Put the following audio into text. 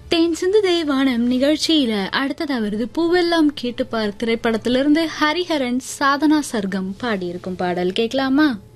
தேன் சிந்து தேவானம் நிகழ்ச்சியில அடுத்ததா வருது பூவெல்லாம் கேட்டுப்பார் திரைப்படத்திலிருந்து ஹரிஹரன் சாதனா சர்க்கம் பாடியிருக்கும் பாடல் கேட்கலாமா?